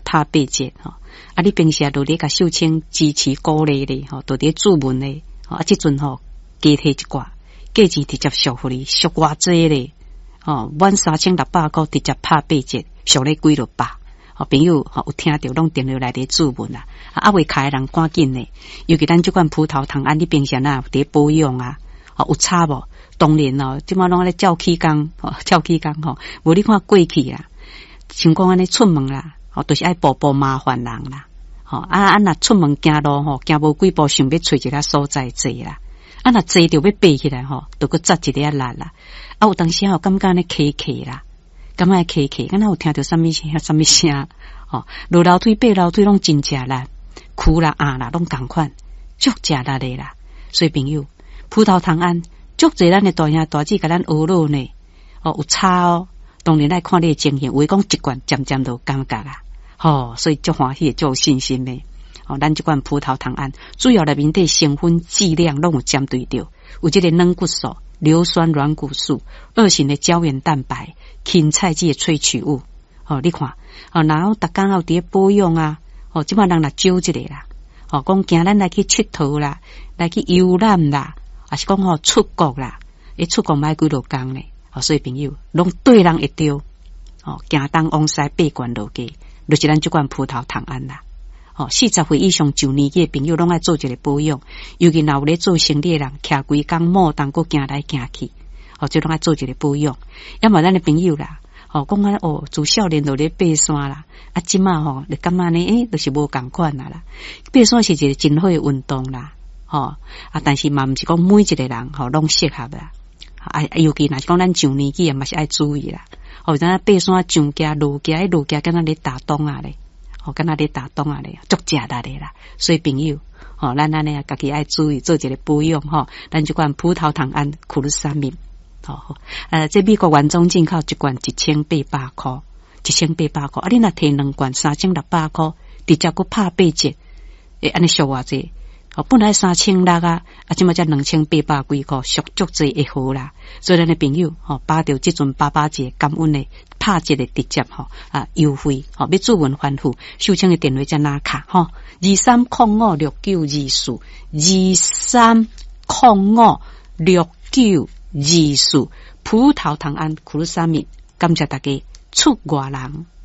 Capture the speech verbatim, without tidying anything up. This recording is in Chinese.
拍八折吼。啊，你平时也都咧甲秀清支持鼓励咧吼，都咧注文咧，啊，即阵吼加提一寡，价钱直接俗互你，俗偌济咧，哦，满三千六百块直接拍八折，俗咧几落百。哦，朋友吼有听到拢电话来咧注文啦，啊，未开人赶紧咧，尤其咱即款葡萄糖胺，你平常啊伫保养啊，哦有差无？当然哦，即马拢咧照起工，吼照起工吼，无你看过去啦，像讲安尼出门啦，哦，都、就是爱步步麻烦人啦，吼啊啊，若出门行路吼，行无几步，想要找一个所在坐啦，啊，若坐着要爬起来吼，都搁扎一个力啦，啊，有当时吼感觉咧起起啦。感觉起起，敢若有听到什么声、什么声？哦，落楼梯、爬楼梯拢真正啦，哭啦、啊啦，拢共款，足正力的啦。所以朋友，葡萄糖胺足侪咱的大兄大姐甲咱学落呢，哦有差哦。当然来看你的情形，为讲一罐渐渐都感觉啦，哦，所以足欢喜、足有信心的。哦，咱这款葡萄糖胺主要内面的成分剂量拢有针对着，有这个软骨素。硫酸软骨素、二型的胶原蛋白、芹菜剂的萃取物，哦，你看，哦，然后逐工有伫保养啊，哦，即摆人来少一个啦，哦，讲惊咱来去佚佗啦，来去游览啦，还是讲吼出国啦，一出国买几落工咧，哦，所以朋友拢对人会着，哦，行东往西八关路街，就是咱即款葡萄糖胺啦。哦，四十岁以上就年纪的朋友拢爱做一个保养，尤其若有咧做生理的人，徛规工莫当个行来行去，哦，就拢爱做一个保养。要么咱的朋友啦，哦，讲啊，哦，自少年就咧爬山啦，啊，即马吼，你感觉呢？诶，就是无共款啦啦。爬山是一个真好的运动啦，哦，啊，但是嘛，毋是讲每一个人吼拢适合啦，啊，尤其若是讲咱上年纪啊，嘛是爱注意啦。哦，咱爬山上架、路架，路架敢若咧打洞啊咧。哦，敢若咧打洞啊咧，足食力咧啦，所以朋友，哦，咱安尼啊，家己爱注意做一个保养吼，咱即款葡萄糖胺库鲁沙米，哦，呃，这美国原装进口一罐一千八百块，一千八百块，啊，你若摕两罐三千六百块，直接佫拍八折，诶，安尼俗偌济。哦，本来三千六啊，啊，即马才两千八百几块，俗足济会好啦。所以咱的朋友，吼，把着即阵八八节感恩的拍折的直接吼啊优惠，吼要注文反复，秀清的电话在哪卡吼？二三零五六九二四，二三零五六九二四，葡萄糖胺苦鲁沙米，感谢大家出外人。